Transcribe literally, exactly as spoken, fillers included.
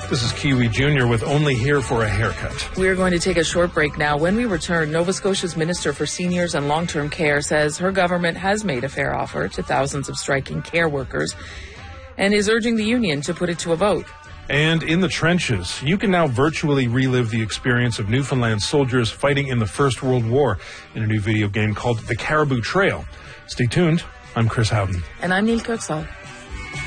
This is Kiwi Junior with Only Here for a Haircut. We're going to take a short break now. When we return, Nova Scotia's Minister for Seniors and Long-Term Care says her government has made a fair offer to thousands of striking care workers and is urging the union to put it to a vote. And in the trenches, you can now virtually relive the experience of Newfoundland soldiers fighting in the First World War in a new video game called The Caribou Trail. Stay tuned. I'm Chris Howden. And I'm Neil Kurtzall.